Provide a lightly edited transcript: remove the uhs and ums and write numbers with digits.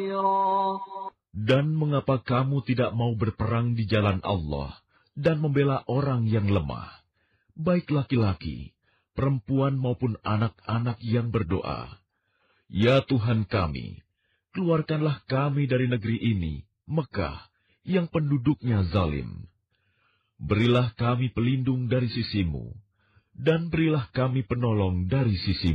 Dan mengapa kamu tidak mau berperang di jalan Allah dan membela orang yang lemah, baik laki-laki, perempuan maupun anak-anak yang berdoa, "Ya Tuhan kami, keluarkanlah kami dari negeri ini, Mekah, yang penduduknya zalim. Berilah kami pelindung dari sisi-Mu, dan berilah kami penolong dari sisi-Mu."